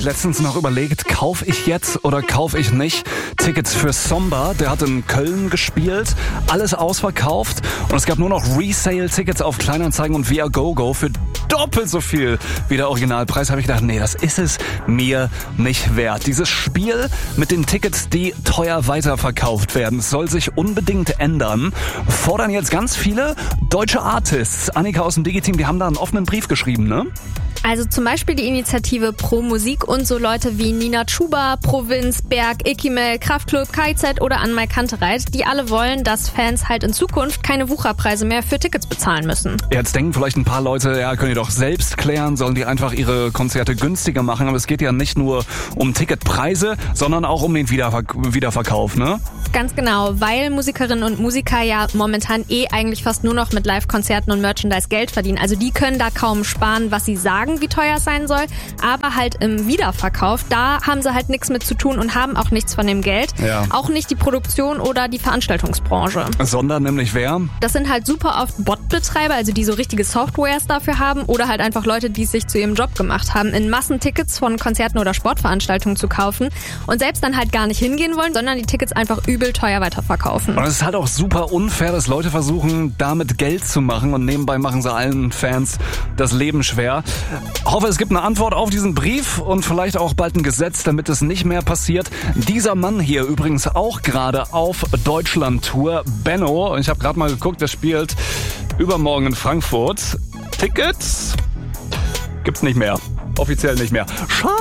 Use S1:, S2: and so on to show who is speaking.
S1: sich letztens noch überlegt, kaufe ich jetzt oder kaufe ich nicht Tickets für Somba. Der hat in Köln gespielt, alles ausverkauft und es gab nur noch Resale-Tickets auf Kleinanzeigen und Viagogo für doppelt so viel wie der Originalpreis. Habe ich gedacht, nee, das ist es mir nicht wert. Dieses Spiel mit den Tickets, die teuer weiterverkauft werden, soll sich unbedingt ändern. Fordern jetzt ganz viele deutsche Artists. Annika aus dem Digi-Team, die haben da einen offenen Brief geschrieben, ne?
S2: Also zum Beispiel die Initiative Pro Musik und so Leute wie Nina Chuba, Provinz, Berg, Ikimel, Kraftklub, KIZ oder Anmai Kantereit, die alle wollen, dass Fans halt in Zukunft keine Wucherpreise mehr für Tickets bezahlen müssen.
S1: Jetzt denken vielleicht ein paar Leute, ja, können die doch selbst klären, sollen die einfach ihre Konzerte günstiger machen. Aber es geht ja nicht nur um Ticketpreise, sondern auch um den Wiederverkauf, ne?
S2: Ganz genau, weil Musikerinnen und Musiker ja momentan eigentlich fast nur noch mit Live-Konzerten und Merchandise Geld verdienen. Also die können da kaum sparen, was sie sagen, wie teuer es sein soll. Aber halt im Wiederverkauf, da haben sie halt nichts mit zu tun und haben auch nichts von dem Geld.
S1: Ja.
S2: Auch nicht die Produktion oder die Veranstaltungsbranche.
S1: Sondern nämlich wer?
S2: Das sind halt super oft Bot-Betreiber, also die so richtige Softwares dafür haben oder halt einfach Leute, die es sich zu ihrem Job gemacht haben, in Massen Tickets von Konzerten oder Sportveranstaltungen zu kaufen und selbst dann halt gar nicht hingehen wollen, sondern die Tickets einfach übel teuer weiterverkaufen.
S1: Und es ist halt auch super unfair, dass Leute versuchen, damit Geld zu machen und nebenbei machen sie allen Fans das Leben schwer. Hoffe, es gibt eine Antwort auf diesen Brief und vielleicht auch bald ein Gesetz, damit es nicht mehr passiert. Dieser Mann hier übrigens auch gerade auf Deutschland-Tour, Benno. Ich habe gerade mal geguckt, der spielt übermorgen in Frankfurt. Tickets gibt's nicht mehr. Offiziell nicht mehr. Schade.